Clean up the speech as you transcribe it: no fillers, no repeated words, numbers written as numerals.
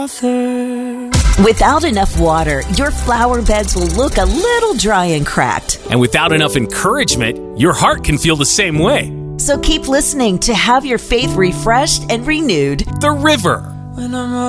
Without enough water, your flower beds will look a little dry and cracked. And without enough encouragement, your heart can feel the same way. So keep listening to have your faith refreshed and renewed. The River.